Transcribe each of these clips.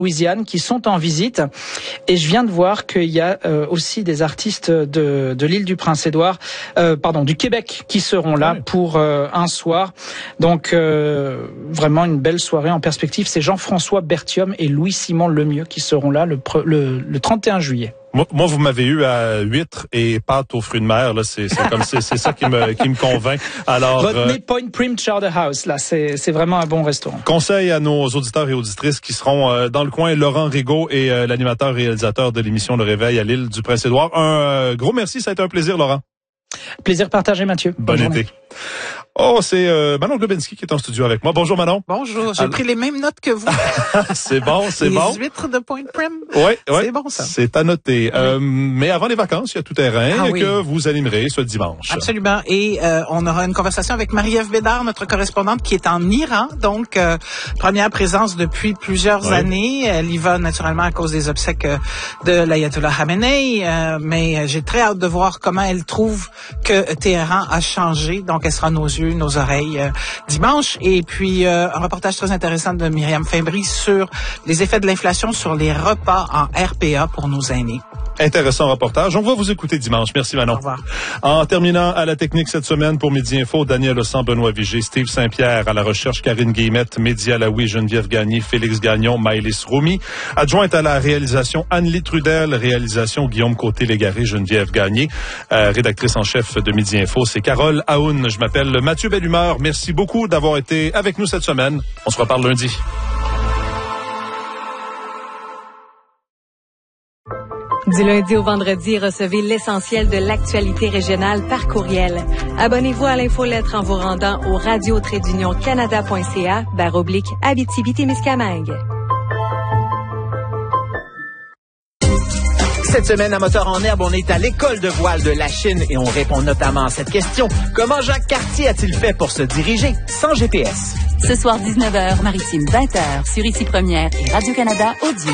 Louisiane qui sont en visite et je viens de voir qu'il y a aussi des artistes de l'île du Prince-Édouard, du Québec qui seront là pour un soir. Donc vraiment une belle soirée en perspective. C'est Jean-François Berthiaume et Louis-Simon Lemieux qui seront là le 31 juillet. Moi, vous m'avez eu à huîtres et pâtes aux fruits de mer. Là, c'est ça qui me convainc. Alors, retenez Point Prim Chowder House. Là, c'est vraiment un bon restaurant. Conseil à nos auditeurs et auditrices qui seront dans le coin. Laurent Rigaud et l'animateur réalisateur de l'émission Le Réveil à l'île du Prince-Édouard. Un gros merci, ça a été un plaisir, Laurent. Plaisir partagé, Mathieu. Bonne été. Oh, c'est Manon Globinski qui est en studio avec moi. Bonjour Manon. Bonjour, j'ai pris les mêmes notes que vous. C'est bon. Les huîtres de Point Prim. Oui. C'est bon ça. C'est à noter. Mais avant les vacances, il y a tout terrain que vous animerez ce dimanche. Absolument. Et on aura une conversation avec Marie-Ève Bédard, notre correspondante qui est en Iran. Donc, première présence depuis plusieurs années. Elle y va naturellement à cause des obsèques de l'Ayatollah Khamenei. Mais j'ai très hâte de voir comment elle trouve que Téhéran a changé. Donc, elle sera nos yeux, nos oreilles dimanche. Et puis, un reportage très intéressant de Myriam Fimbry sur les effets de l'inflation sur les repas en RPA pour nos aînés. Intéressant reportage. On va vous écouter dimanche. Merci Manon. Au revoir. En terminant à la technique cette semaine pour Midi Info, Daniel Ossan, Benoît Vigé, Steve Saint-Pierre, à la recherche Karine Guillemette, Mehdi Alaoui, Geneviève Gagné, Félix Gagnon, Maëlys Roumi, adjointe à la réalisation Anne-Lie Trudel, réalisation Guillaume Côté-Légaré, Geneviève Gagné, rédactrice en chef de Midi Info, c'est Carole Aoun. Je m'appelle Mathieu Bellumeur. Merci beaucoup d'avoir été avec nous cette semaine. On se reparle lundi. Du lundi au vendredi, recevez l'essentiel de l'actualité régionale par courriel. Abonnez-vous à l'infolettre en vous rendant au radio-canada.ca/Abitibi-Témiscamingue. Cette semaine, à Moteur en herbe, on est à l'école de voile de la Chine et on répond notamment à cette question. Comment Jacques Cartier a-t-il fait pour se diriger sans GPS? Ce soir, 19h, Maritime 20h, sur Ici Première et Radio-Canada Audio.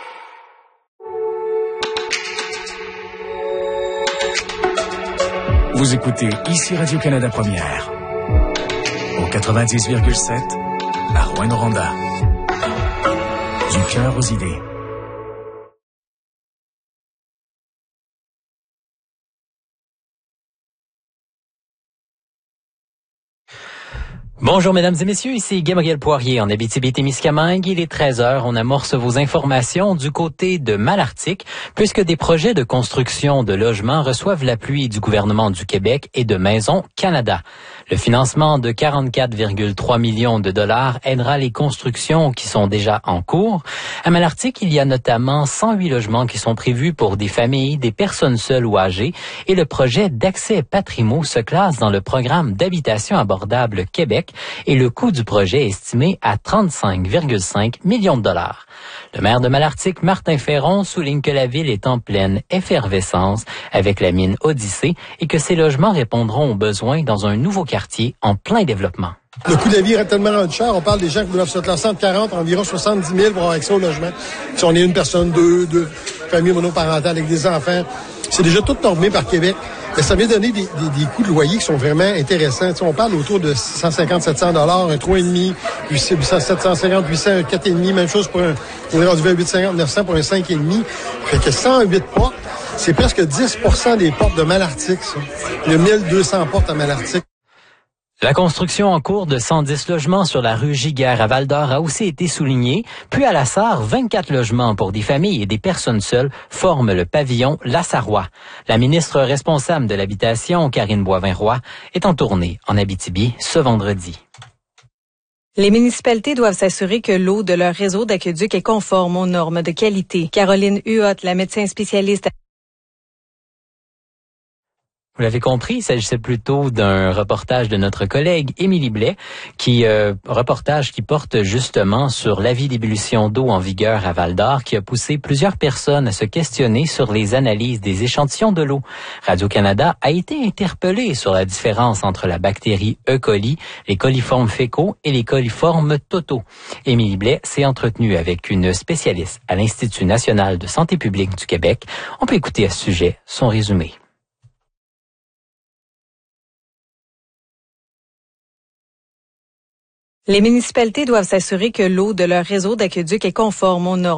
Vous écoutez Ici Radio-Canada Première. Au 90,7, à Rouyn-Noranda. Du cœur aux idées. Bonjour mesdames et messieurs, ici Gabriel Poirier en Abitibi-Témiscamingue. Il est 13h, on amorce vos informations du côté de Malartic, puisque des projets de construction de logements reçoivent l'appui du gouvernement du Québec et de Maison Canada. Le financement de 44,3 millions de dollars aidera les constructions qui sont déjà en cours. À Malartic, il y a notamment 108 logements qui sont prévus pour des familles, des personnes seules ou âgées, et le projet d'accès Patrimo se classe dans le programme d'habitation abordable Québec, et le coût du projet est estimé à 35,5 millions de dollars. Le maire de Malartic, Martin Ferron, souligne que la ville est en pleine effervescence avec la mine Odyssée et que ces logements répondront aux besoins dans un nouveau quartier en plein développement. Le coût de la vie est tellement rendu cher. On parle des gens qui doivent se classer entre 40 environ 70 000 pour avoir accès au logement. Si on est une personne, deux familles monoparentales avec des enfants, c'est déjà tout normé par Québec. Mais ça vient donner des coûts de loyer qui sont vraiment intéressants. T'sais, on parle autour de 650-700 $, un 3,5, 750, 800, un 4,5, même chose pour on est rendu vers 850, 900 pour un 5,5. Fait que 108 portes, c'est presque 10% des portes de Malartic, ça. Il y a 1200 portes à Malartic. La construction en cours de 110 logements sur la rue Giguère à Val-d'Or a aussi été soulignée. Puis à la Sarre, 24 logements pour des familles et des personnes seules forment le pavillon La Sarrois. La ministre responsable de l'habitation, Karine Boivin-Roy, est en tournée en Abitibi ce vendredi. Les municipalités doivent s'assurer que l'eau de leur réseau d'aqueduc est conforme aux normes de qualité. Caroline Huot, la médecin spécialiste. Vous l'avez compris, il s'agissait plutôt d'un reportage de notre collègue Émilie Blais, reportage qui porte justement sur l'avis d'ébullition d'eau en vigueur à Val-d'Or, qui a poussé plusieurs personnes à se questionner sur les analyses des échantillons de l'eau. Radio-Canada a été interpellé sur la différence entre la bactérie E. coli, les coliformes fécaux et les coliformes totaux. Émilie Blais s'est entretenue avec une spécialiste à l'Institut national de santé publique du Québec. On peut écouter à ce sujet son résumé. Les municipalités doivent s'assurer que l'eau de leur réseau d'aqueduc est conforme aux normes.